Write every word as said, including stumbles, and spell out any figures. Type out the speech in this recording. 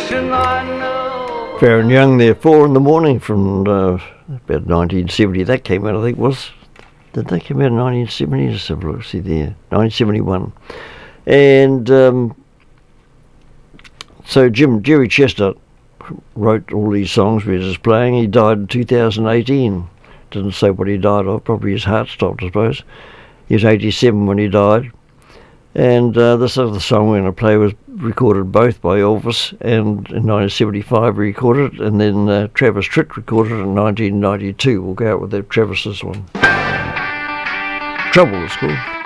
direction I know. Fair and Young there, Four in the Morning from uh, about nineteen seventy. That came out, I think, was... Did that come out in nineteen seventy? Let's have a look, see there. nineteen seventy-one. And um, so Jim Jerry Chestnut wrote all these songs we were just playing. He died in two thousand eighteen. Didn't say what he died of. Probably his heart stopped, I suppose. He was eighty-seven when he died. And uh, this other song we're going to play was recorded both by Elvis, and in nineteen seventy-five he recorded it, and then uh, Travis Tritt recorded it in nineteen ninety-two. We'll go out with that Travis's one. Trouble, it's called.